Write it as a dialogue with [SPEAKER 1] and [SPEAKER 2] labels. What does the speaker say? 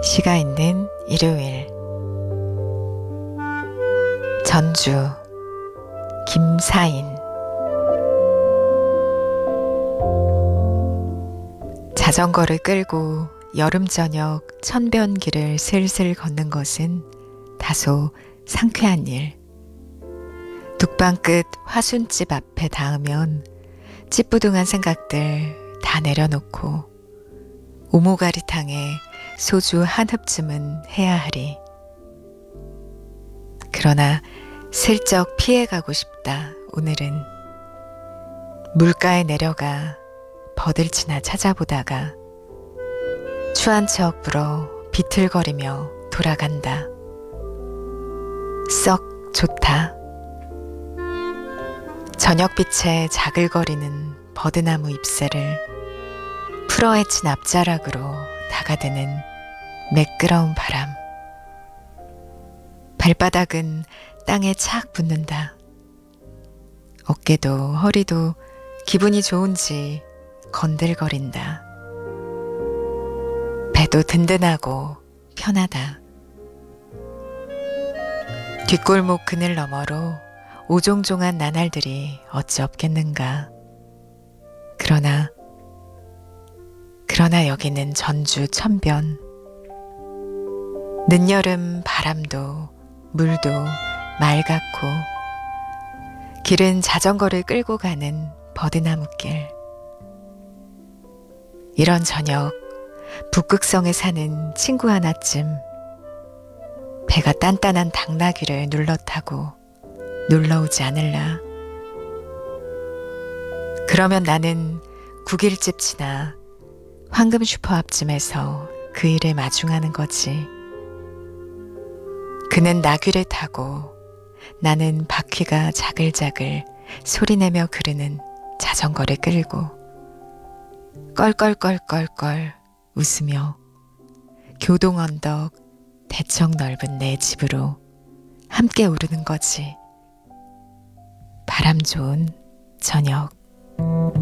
[SPEAKER 1] 시가 있는 일요일. 전주 김사인. 자전거를 끌고 여름 저녁 천변길을 슬슬 걷는 것은 다소 상쾌한 일. 둑방 끝 화순집 앞에 닿으면 찌뿌둥한 생각들 다 내려놓고 오모가리탕에 소주 한 흡쯤은 해야 하리. 그러나 슬쩍 피해가고 싶다. 오늘은 물가에 내려가 버들치나 찾아보다가 추한 척 불어 비틀거리며 돌아간다. 썩 좋다. 저녁빛에 자글거리는 버드나무 잎새를 풀어헤친 앞자락으로 다가드는 매끄러운 바람. 발바닥은 땅에 착 붙는다. 어깨도 허리도 기분이 좋은지 건들거린다. 배도 든든하고 편하다. 뒷골목 그늘 너머로 오종종한 나날들이 어찌 없겠는가. 그러나 여기는 전주 천변. 늦여름 바람도 물도 맑았고 길은 자전거를 끌고 가는 버드나무길. 이런 저녁 북극성에 사는 친구 하나쯤 배가 단단한 당나귀를 눌러 타고 놀러오지 않을라. 그러면 나는 국일집 지나 황금 슈퍼 앞쯤에서 그 일에 마중하는 거지. 그는 나귀를 타고 나는 바퀴가 자글자글 소리내며 그르는 자전거를 끌고 껄껄껄껄껄 웃으며 교동 언덕 대청 넓은 내 집으로 함께 오르는 거지. 바람 좋은 저녁.